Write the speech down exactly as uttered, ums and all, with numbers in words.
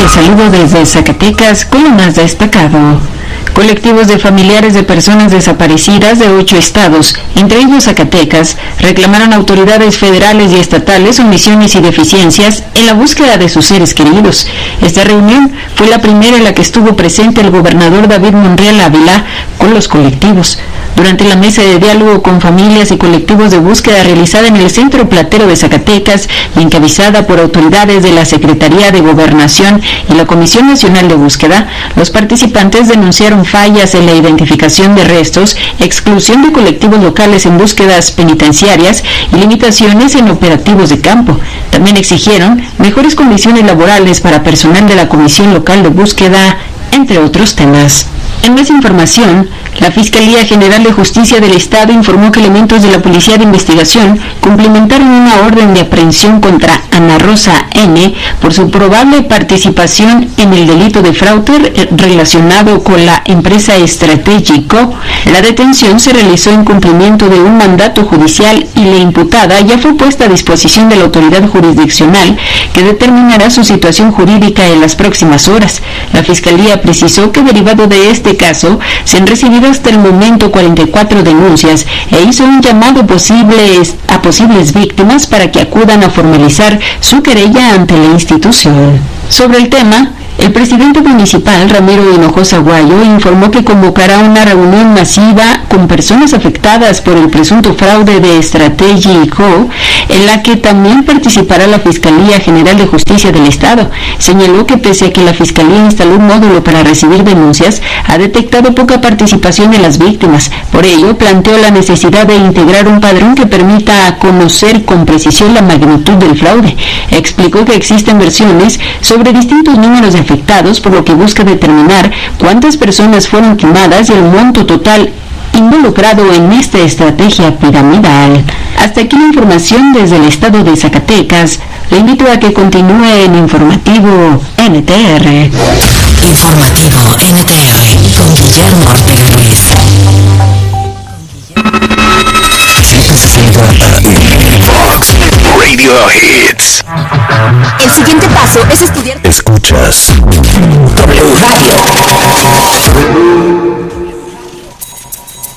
les saludo desde Zacatecas con lo más destacado. Colectivos de familiares de personas desaparecidas de ocho estados, entre ellos Zacatecas, reclamaron a autoridades federales y estatales omisiones y deficiencias en la búsqueda de sus seres queridos. Esta reunión fue la primera en la que estuvo presente el gobernador David Monreal Ávila con los colectivos. Durante la mesa de diálogo con familias y colectivos de búsqueda realizada en el Centro Platero de Zacatecas y encabezada por autoridades de la Secretaría de Gobernación y la Comisión Nacional de Búsqueda, los participantes denunciaron fallas en la identificación de restos, exclusión de colectivos locales en búsquedas penitenciarias y limitaciones en operativos de campo. También exigieron mejores condiciones laborales para personal de la Comisión Local de Búsqueda, entre otros temas. En más información, la Fiscalía General de Justicia del Estado informó que elementos de la Policía de Investigación cumplimentaron una orden de aprehensión contra Ana Rosa N. por su probable participación en el delito de fraude relacionado con la empresa Strategico. La detención se realizó en cumplimiento de un mandato judicial y la imputada ya fue puesta a disposición de la autoridad jurisdiccional que determinará su situación jurídica en las próximas horas. La Fiscalía precisó que derivado de este caso se han recibido hasta el momento cuarenta y cuatro denuncias e hizo un llamado posibles, a posibles víctimas para que acudan a formalizar su querella ante la institución. Sobre el tema, el presidente municipal, Ramiro Hinojosa Guayo, informó que convocará una reunión masiva con personas afectadas por el presunto fraude de Strategico, en la que también participará la Fiscalía General de Justicia del Estado. Señaló que pese a que la Fiscalía instaló un módulo para recibir denuncias, ha detectado poca participación de las víctimas. Por ello, planteó la necesidad de integrar un padrón que permita conocer con precisión la magnitud del fraude. Explicó que existen versiones sobre distintos números de afectados, por lo que busca determinar cuántas personas fueron timadas y el monto total involucrado en esta estrategia piramidal. Hasta aquí la información desde el estado de Zacatecas. Le invito a que continúe en Informativo N T R. Informativo N T R con Guillermo Ortega Ruiz. Fox Radio Hits. El siguiente paso es estudiar. Escuchas W Radio.